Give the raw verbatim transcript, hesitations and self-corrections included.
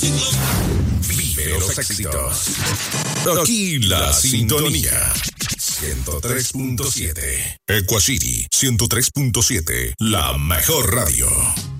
Vive los éxitos. Aquí la sintonía. ciento tres punto siete. Equacity ciento tres punto siete. La mejor radio.